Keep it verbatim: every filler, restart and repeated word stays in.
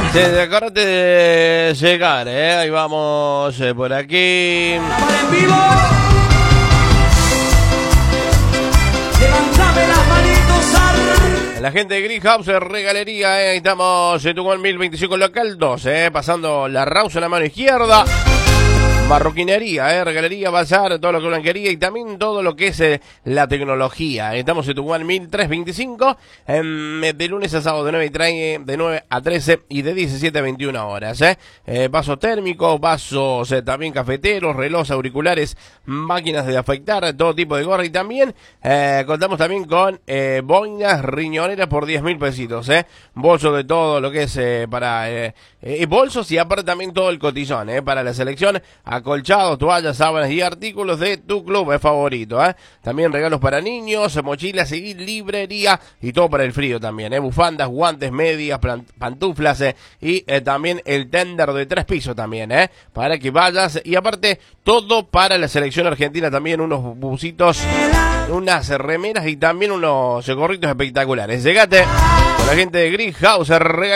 Sí, acordate de llegar, ¿eh? Ahí vamos, eh, por aquí. en vivo. Levantame las manitos al... La gente de Greenhouse Regalería, ¿eh? Ahí estamos en Tucumán mil veinticinco local dos, ¿eh? Pasando la Rausa en la mano izquierda. Marroquinería, eh, regalería, bazar, todo lo que blanquería y también todo lo que es eh, la tecnología. Estamos en Tucumán mil trescientos veinticinco, eh, de lunes a sábado de nueve, y treinta, de nueve a trece y de diecisiete a veintiuna horas. Eh. Eh, vasos térmicos, vasos eh, también cafeteros, relojes, auriculares, máquinas de afeitar, todo tipo de gorra y también eh, contamos también con eh, boinas riñoneras por diez mil pesitos. Eh. Bolsos de todo lo que es eh, para eh, eh, bolsos y aparte también todo el cotillón eh, para la selección. Acolchados, toallas, sábanas y artículos de tu club favorito, ¿eh? También regalos para niños, mochilas y librería y todo para el frío también, ¿eh? Bufandas, guantes, medias, pantuflas eh, y eh, también el tender de tres pisos también, ¿eh? Para que vayas y aparte todo para la selección argentina también, unos busitos, unas remeras y también unos gorritos espectaculares. Llegate con la gente de Greenhouse Regalería.